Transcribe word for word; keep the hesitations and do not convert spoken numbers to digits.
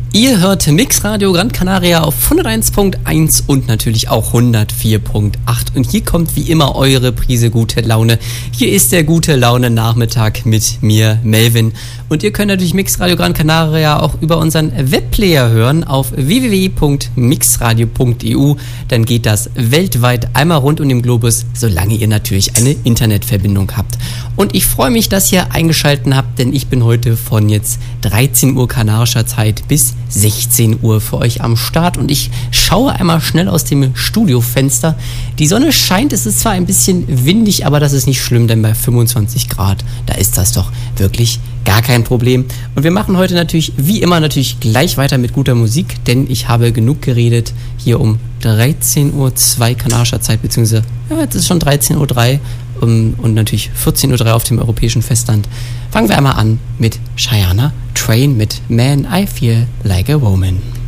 Ihr hört Mix Radio Gran Canaria auf hunderteins Komma eins und natürlich auch hundertvier Komma acht. Und hier kommt wie immer eure Prise gute Laune. Hier ist der gute Laune Nachmittag mit mir, Melvin. Und ihr könnt natürlich Mix Radio Gran Canaria auch über unseren Webplayer hören auf w w w punkt mixradio punkt e u. Dann geht das weltweit einmal rund um den Globus, solange ihr natürlich eine Internetverbindung habt. Und ich freue mich, dass ihr eingeschaltet habt, denn ich bin heute von jetzt dreizehn Uhr kanarischer Zeit bis sechzehn Uhr für euch am Start und ich schaue einmal schnell aus dem Studiofenster. Die Sonne scheint, es ist zwar ein bisschen windig, aber das ist nicht schlimm, denn bei fünfundzwanzig Grad, da ist das doch wirklich gar kein Problem. Und wir machen heute natürlich, wie immer, natürlich gleich weiter mit guter Musik, denn ich habe genug geredet hier um dreizehn Uhr zwei kanarischer Zeit, beziehungsweise, ja, jetzt ist schon dreizehn Uhr drei um, und natürlich vierzehn Uhr drei auf dem europäischen Festland. Fangen wir einmal an mit Cheyenne Train mit Man, I Feel Like a Woman.